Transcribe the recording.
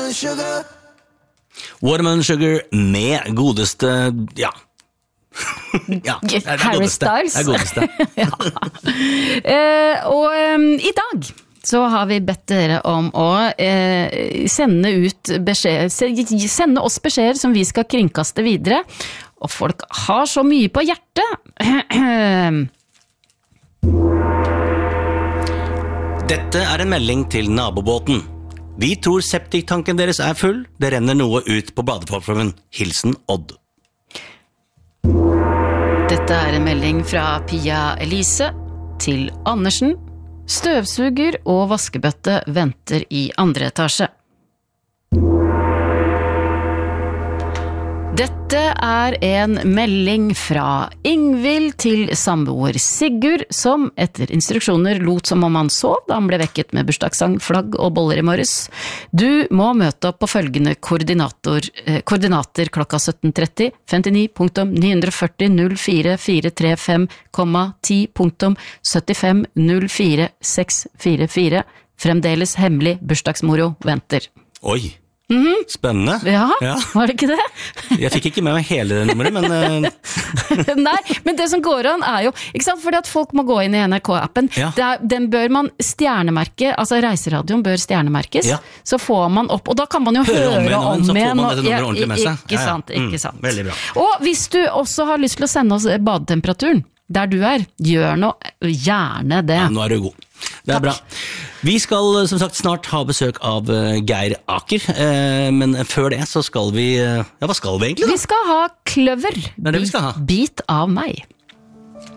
Watermelon Sugar med godeste, ja. Ja, det Harry Styles. Det godeste. Ja. I dag så har vi bedt dere om å sende oss beskjeder som vi skal kringkaste videre, og folk har så mye på hjertet. Dette er en melding til nabobåten. Vi tror septiktanken deres er full, det renner noe ut på badeplattformen. Hilsen Odd. Dette er en melding fra Pia Elise til Andersen. Støvsuger og vaskebøtte venter i andre etasje. Dette er en melding fra Ingvild til samboer Sigurd, som etter instruksjoner lot som om han sov da han ble vekket med bursdagssang, flagg og boller i morges. Du må møte opp på følgende koordinater klokka 17.30, 59.940.04.5,10.75.04.644. Fremdeles hemmelig bursdagsmoro venter. Oi, spennende. Ja, var det ikke det? Jeg fikk ikke med meg hele det nummeret, men... Nei, men det som går an er jo, ikke sant, fordi at folk må gå inn i NRK-appen, den bør man stjernemerke, altså reiseradioen bør stjernemerkes, så får man opp, og da kan man jo høre om igjen, så får man dette nummeret ordentlig med seg. Ikke sant, ikke sant. Veldig bra. Og hvis du også har lyst til å sende oss badetemperaturen, der du er, gjør nå gjerne det. Ja, nå er du god. Det er bra. Vi skal som sagt snart ha besøk av Geir Aker, men før det så skal vi, hva skal vi egentlig da? Vi skal ha kløver, Det er det vi skal ha. Bit av meg.